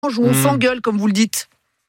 où on s'engueule, comme vous le dites.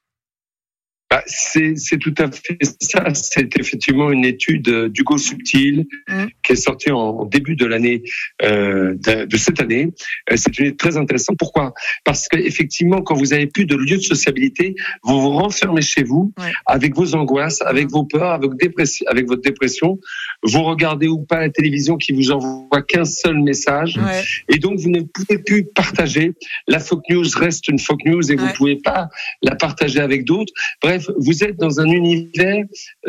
C'est tout à fait ça. C'est effectivement une étude d'Hugo Subtil qui est sortie en début de l'année de cette année. C'est une étude très intéressante. Pourquoi ? Parce qu'effectivement, quand vous n'avez plus de lieu de sociabilité, vous vous renfermez chez vous avec vos angoisses, avec vos peurs, avec votre dépression. Vous regardez ou pas la télévision qui vous envoie qu'un seul message. Et donc, vous ne pouvez plus partager. La fake news reste une fake news et vous ne pouvez pas la partager avec d'autres. Bref, vous êtes dans un univers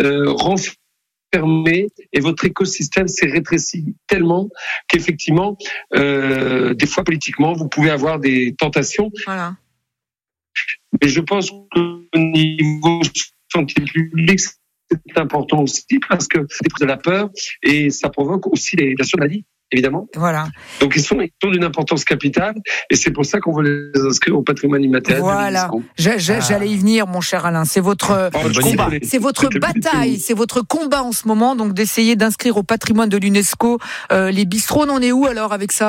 renfermé et votre écosystème s'est rétréci tellement qu'effectivement, des fois politiquement, vous pouvez avoir des tentations. Voilà. Mais je pense qu'au niveau santé publique, c'est important aussi parce que c'est de la peur et ça provoque aussi la maladie. Évidemment. Voilà. Donc ils sont d'une importance capitale et c'est pour ça qu'on veut les inscrire au patrimoine immatériel. Voilà. J'allais y venir, mon cher Alain. C'est votre combat, c'est votre bataille, c'est votre combat en ce moment, donc d'essayer d'inscrire au patrimoine de l'UNESCO les bistrots. On en est où alors avec ça ?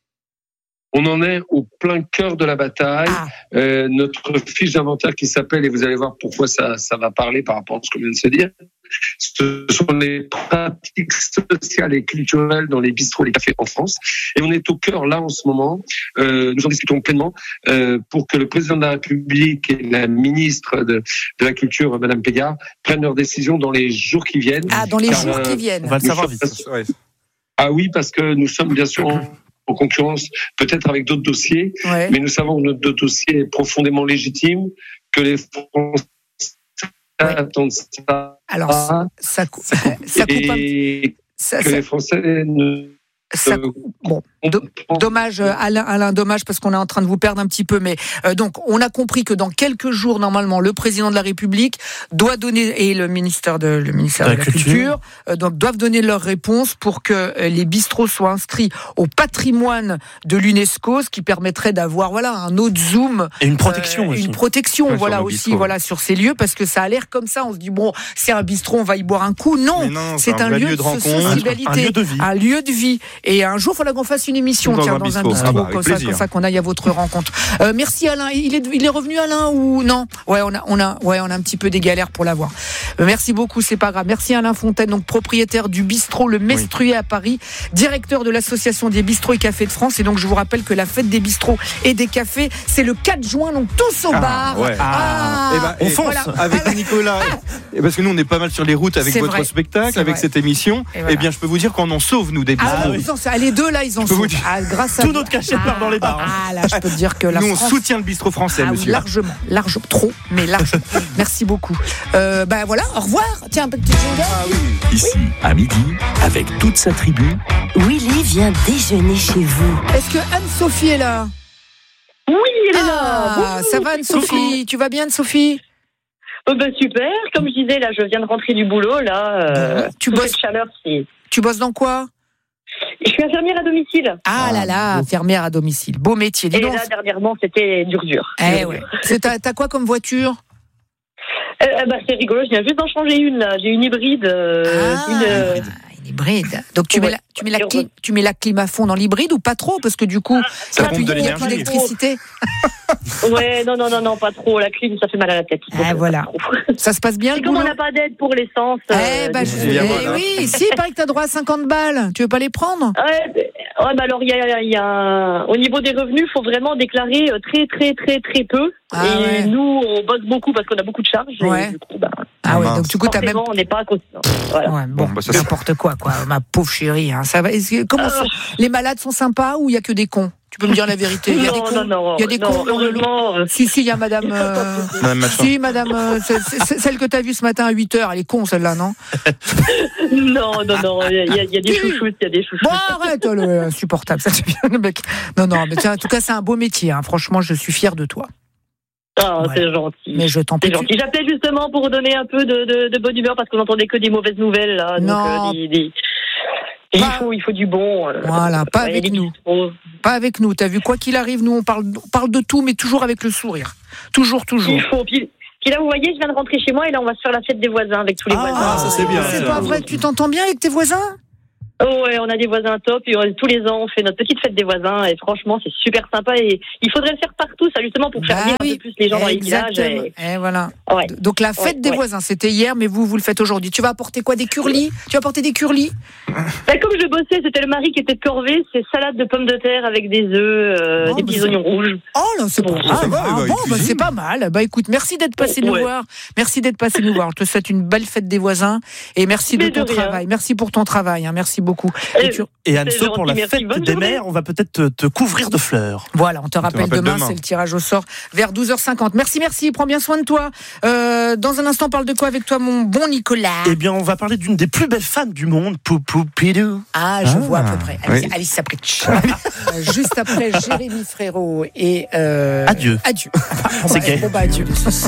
On en est au plein cœur de la bataille. Notre fiche d'inventaire qui s'appelle, et vous allez voir pourquoi ça va parler par rapport à ce que vient de se dire, ce sont les pratiques sociales et culturelles dans les bistrots et les cafés en France. Et on est au cœur, là, en ce moment. Nous en discutons pleinement pour que le président de la République et la ministre de la Culture, Madame Pégard, prennent leurs décisions dans les jours qui viennent. Dans les jours qui viennent. On va le savoir vite. Ah oui, parce que nous sommes bien sûr en concurrence, peut-être avec d'autres dossiers, mais nous savons que notre dossier est profondément légitime, que les Français attendent ça. Alors, ça coupe et que les Français ne... Bon, dommage Alain, dommage parce qu'on est en train de vous perdre un petit peu, mais donc on a compris que dans quelques jours normalement le président de la République doit donner et le ministère de la Culture donc doivent donner leur réponse pour que les bistrots soient inscrits au patrimoine de l'UNESCO, ce qui permettrait d'avoir un autre zoom et une protection aussi. Une protection sur ces lieux, parce que ça a l'air comme ça, on se dit bon, c'est un bistrot, on va y boire un coup. Non, c'est un lieu de sociabilité, un lieu de vie. Et un jour, il faudra qu'on fasse une émission dans un bistrot, comme ça qu'on aille à votre rencontre. Merci Alain. Il est revenu Alain ou non ? Ouais, on a un petit peu des galères pour l'avoir. Merci beaucoup, c'est pas grave. Merci Alain Fontaine, donc propriétaire du bistrot Le Mestruet à Paris, directeur de l'association des bistrots et cafés de France. Et donc je vous rappelle que la fête des bistrots et des cafés, c'est le 4 juin, donc tous au bar. On fonce avec Nicolas. Parce que nous, on est pas mal sur les routes avec votre spectacle, avec cette émission. Et bien, je peux vous dire qu'on en sauve nous des bistrots. Les deux là, ils ont sauvé. Grâce à tout notre cachet part dans les bars. Là, je peux te dire que la nous, France... on soutient le bistrot français, monsieur. Largement, trop, mais largement. Merci beaucoup. Voilà, au revoir. Tiens, un petit jingle. Ici, à midi, avec toute sa tribu, Willy vient déjeuner chez vous. Est-ce que Anne-Sophie est là ? Oui, elle est là. Ça va Anne-Sophie ? Tu vas bien Anne-Sophie ? Super. Comme je disais, là, je viens de rentrer du boulot. Là, tu bosses. Chaleur, Tu bosses dans quoi ? Je suis infirmière à domicile. Infirmière à domicile. Beau métier. Et là, dernièrement, c'était dur. T'as quoi comme voiture ? C'est rigolo, je viens juste d'en changer une, là. J'ai une hybride. Une hybride. Donc tu mets la clim à fond dans l'hybride ou pas trop ? Parce que du coup, ça pompe de il n'y a plus d'électricité. Non, pas trop. La clim, ça fait mal à la tête. Voilà. Ça se passe bien. Et comme on n'a pas d'aide pour l'essence. Oui, si, il paraît que tu as droit à 50 balles. Tu veux pas les prendre ? Alors, il y a au niveau des revenus, il faut vraiment déclarer très, très, très, très peu. Nous, on bosse beaucoup parce qu'on a beaucoup de charges. Et du coup, donc du coup, t'as même... on n'est pas conscient. Voilà. Ça n'importe quoi, ma pauvre chérie. Ça va. Les malades sont sympas ou il y a que des cons ? Tu peux me dire la vérité. Il y a des cons. Il y a des cons dans le lot. Si, il y a madame. Madame. Celle que t'as vue ce matin à 8h, elle est con, celle-là, non ? Non. Il y a des chouchoutes, Bon, arrête, insupportable. Ça devient le mec. Non, mais tiens, en tout cas, c'est un beau métier. Franchement, je suis fière de toi. C'est gentil. Mais je t'en prie. J'appelais justement pour donner un peu de bonne humeur parce qu'on n'entendait que des mauvaises nouvelles là. Non. Il faut du bon. Voilà, pas avec nous. Pas avec nous. T'as vu, quoi qu'il arrive, nous on parle de tout, mais toujours avec le sourire. Toujours. Il faut. Puis là, vous voyez, je viens de rentrer chez moi et là, on va se faire la fête des voisins avec tous les voisins. Ça c'est bien. C'est pas vrai. Tu t'entends bien avec tes voisins ? Oh ouais, on a des voisins top et tous les ans on fait notre petite fête des voisins et franchement c'est super sympa et il faudrait le faire partout ça justement pour faire venir un peu plus les gens dans les villages. Et voilà. Ouais. Donc la fête des voisins c'était hier mais vous le faites aujourd'hui. Tu vas apporter quoi, des curlis? Tu vas apporter des curlis? Comme je bossais, c'était le mari qui était de corvée, c'est salade de pommes de terre avec des œufs, des petits oignons rouges. Oh là c'est bon. C'est pas mal. Bah écoute, merci d'être passé nous voir. Merci d'être passé nous voir. Je te souhaite une belle fête des voisins et merci de ton travail. Merci pour ton travail. Merci beaucoup. Et Anne-Sophie, pour la fête des mères, on va peut-être te couvrir de fleurs. Voilà, on te rappelle demain, c'est le tirage au sort vers 12h50. Merci, prends bien soin de toi. Dans un instant, on parle de quoi avec toi, mon bon Nicolas? Eh bien, on va parler d'une des plus belles femmes du monde, Poupou Pidou. Ah, je vois à peu près. Alice Sapritch. Juste après, Jérémy Frérot et... Adieu. C'est gay. Bon, adieu.